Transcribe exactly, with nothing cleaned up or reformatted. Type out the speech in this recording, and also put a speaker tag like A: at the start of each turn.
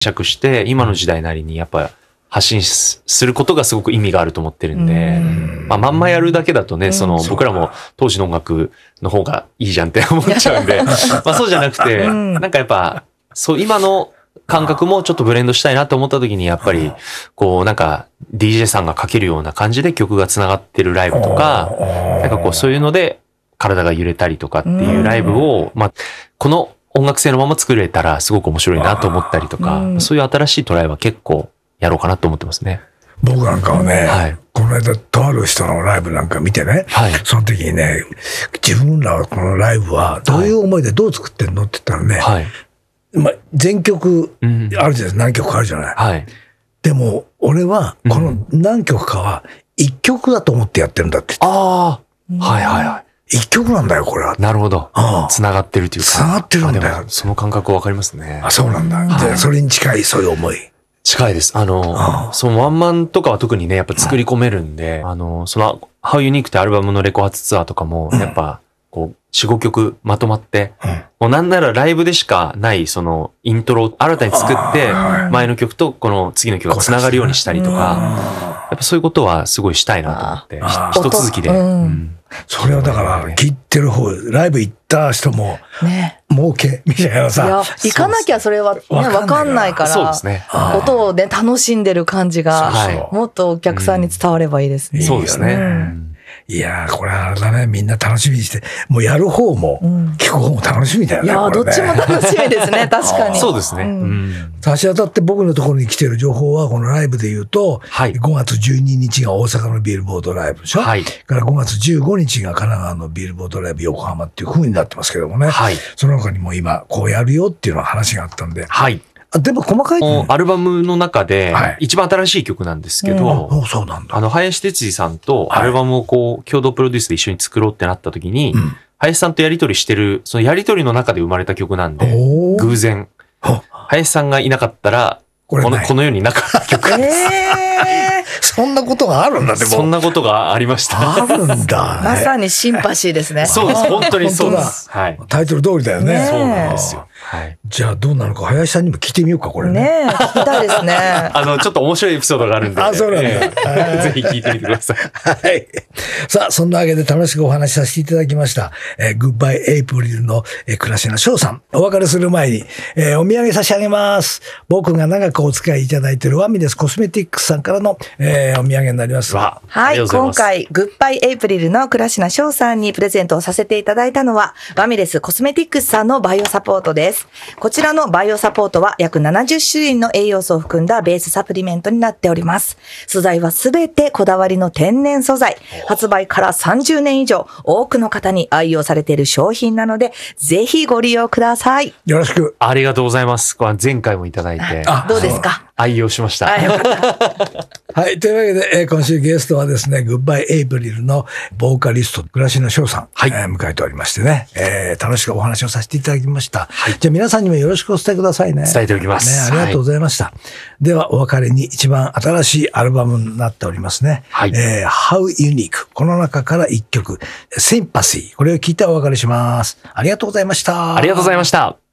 A: 釈して今の時代なりにやっぱ発信することがすごく意味があると思ってるんで、んまあ、まんまやるだけだとね、その僕らも当時の音楽の方がいいじゃんって思っちゃうんで、まあそうじゃなくて、なんかやっぱそう今の感覚もちょっとブレンドしたいなと思った時にやっぱりこうなんか ディージェー さんがかけるような感じで曲がつながってるライブとか、なんかこうそういうので体が揺れたりとかっていうライブを、まあこの音楽性のまま作れたらすごく面白いなと思ったりとか、そういう新しいトライは結構やろうかなと思ってますね。
B: 僕なんかはね、
A: はい、
B: この間とある人のライブなんか見てね、はい、その時にね、自分らはこのライブはどういう思いでどう作ってんのって言ったらね、はい、まあ、全曲あるじゃないですか、何曲かあるじゃない。はい、でも俺はこの何曲かは一曲だと思ってやってるんだって言って。あ
A: あ、はいはいはい。
B: 一曲なんだよこれは。
A: なるほど。つながってるというか。
B: つながってるんだよ。
A: その感覚わかりますね。
B: あ、そうなんだ。はい、でそれに近いそういう思い。
A: 近いです。あの、ああそのワンマンとかは特にね、やっぱ作り込めるんで、うん、あの、その、How Unique ってアルバムのレコ発ツアーとかも、やっぱ、こう、よん、ごきょくまとまって、うん、もうなんならライブでしかない、その、イントロを新たに作って、前の曲とこの次の曲が繋がるようにしたりとか、やっぱそういうことはすごいしたいなと思って、一続きで。うん、
B: それはだから、聞いてる方、ライブ行った人も、ね、儲けみたいなさ。いや、
C: 行かなきゃそれはね、わかんないから、
A: そうですね。
C: 音をね、楽しんでる感じが、もっとお客さんに伝わればいいですね。
A: そうですね。
B: いやー、これあれだね、みんな楽しみにして、もうやる方も、聞く方も楽しみだよね。
C: いやー、どっちも楽しみですね、確かに。
A: そうですね。
B: 差し当たって僕のところに来てる情報は、このライブで言うと、ごがつじゅうににちが大阪のビルボードライブでしょ。はい。からごがつじゅうごにちが神奈川のビルボードライブ横浜っていう風になってますけどもね。はい。その他にも今、こうやるよっていうの話があったんで。はい。でも細かい、
A: アルバムの中で一番新しい曲なんですけど、
B: うん、そうなんだ。
A: あの林哲司さんとアルバムをこう共同プロデュースで一緒に作ろうってなった時に、うん、林さんとやり取りしてるそのやり取りの中で生まれた曲なんで、偶然林さんがいなかったらこのこの世になかった曲です。
B: えー、そんなことがあるんだ。でも
A: そんなことがありました。
B: あるんだ。
C: まさにシンパシーですね。
A: そうです。本当にそうです。はい。
B: タイトル通りだよね。
A: そうなんですよ。はい。
B: じゃあどうなのか林さんにも聞いてみようかこれね。
C: ねえ、聞きたいですね。
A: あのちょっと面白いエピソードがあるんで。
B: あ、そうなんだ。
A: ぜひ聞いてみてください。
B: はい。さあそんなわけで楽しくお話しさせていただきました。えー、グッバイエイプリルの、えー、倉科翔さん。お別れする前に、えー、お土産差し上げます。僕が長くお使いいただいているワミレスコスメティックスさんからの、えー、お土産になります。
C: はい。今回グッバイエイプリルの倉科翔さんにプレゼントをさせていただいたのはワミレスコスメティックスさんのバイオサポートです。こちらのバイオサポートは約ななじゅっしゅるいの栄養素を含んだベースサプリメントになっております。素材はすべてこだわりの天然素材。発売からさんじゅうねん以上、多くの方に愛用されている商品なので、ぜひご利用ください。
B: よろしく。
A: ありがとうございます。前回もいただいて。
C: あ、どうですか？
A: 愛用しました。
C: あ、よかった。
B: はい。というわけで、えー、今週ゲストはですね、グッバイエイプリルのボーカリスト、倉科翔さん、はい、えー、迎えておりましてね、えー、楽しくお話をさせていただきました。はい、じゃあ皆さんにもよろしくお伝えくださいね。
A: 伝えておきます。
B: ね、ありがとうございました。はい、では、お別れに一番新しいアルバムになっておりますね。はい、えー、How Unique。この中から一曲、Sympathy。これを聞いてお別れします。ありがとうございました。
A: ありがとうございました。